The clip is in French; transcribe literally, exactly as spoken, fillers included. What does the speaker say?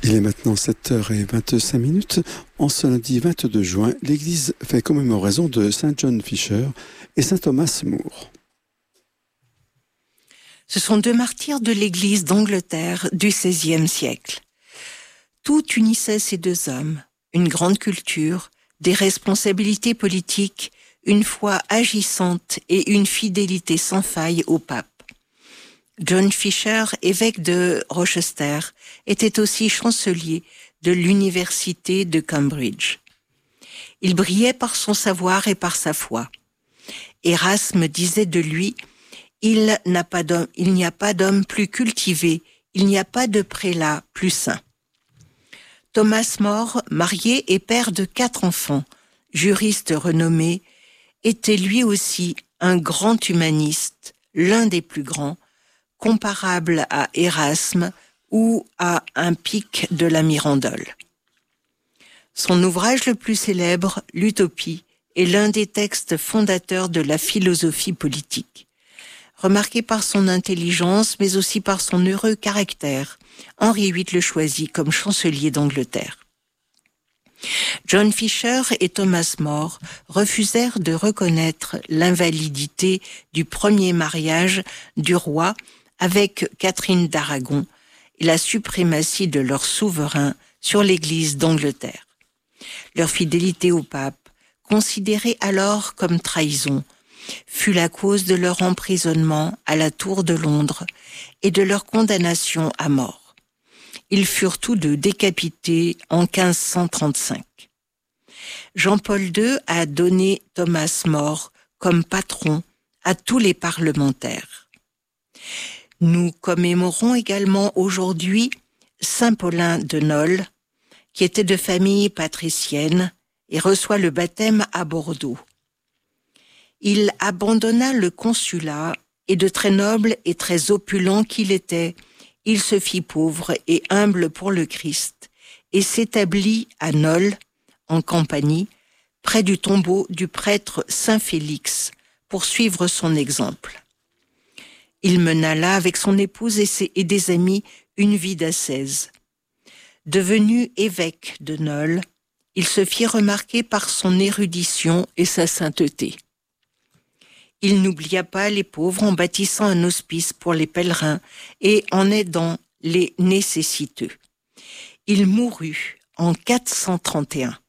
Il est maintenant sept heures vingt-cinq minutes. En ce lundi vingt-deux juin, l'Église fait commémoration de Saint John Fisher et Saint Thomas More. Ce sont deux martyrs de l'Église d'Angleterre du seizième siècle. Tout unissait ces deux hommes, une grande culture, des responsabilités politiques, une foi agissante et une fidélité sans faille au pape. John Fisher, évêque de Rochester, était aussi chancelier de l'université de Cambridge. Il brillait par son savoir et par sa foi. Erasme disait de lui « Il n'a pas d'homme, il n'y a pas d'homme plus cultivé, il n'y a pas de prélat plus saint ». Thomas More, marié et père de quatre enfants, juriste renommé, était lui aussi un grand humaniste, l'un des plus grands, comparable à Erasme ou à un Pic de la Mirandole. Son ouvrage le plus célèbre, l'Utopie, est l'un des textes fondateurs de la philosophie politique. Remarqué par son intelligence, mais aussi par son heureux caractère, Henri huit le choisit comme chancelier d'Angleterre. John Fisher et Thomas More refusèrent de reconnaître l'invalidité du premier mariage du roi avec Catherine d'Aragon et la suprématie de leur souverain sur l'Église d'Angleterre. Leur fidélité au pape, considérée alors comme trahison, fut la cause de leur emprisonnement à la Tour de Londres et de leur condamnation à mort. Ils furent tous deux décapités en quinze cent trente-cinq. Jean-Paul deux a donné Thomas More comme patron à tous les parlementaires. Nous commémorons également aujourd'hui Saint Paulin de Nol, qui était de famille patricienne et reçoit le baptême à Bordeaux. Il abandonna le consulat et de très noble et très opulent qu'il était, il se fit pauvre et humble pour le Christ et s'établit à Nol, en Campanie, près du tombeau du prêtre Saint Félix, pour suivre son exemple. Il mena là, avec son épouse et, ses, et des amis, une vie d'ascèse. Devenu évêque de Nol, il se fit remarquer par son érudition et sa sainteté. Il n'oublia pas les pauvres en bâtissant un hospice pour les pèlerins et en aidant les nécessiteux. Il mourut en quatre cent trente et un.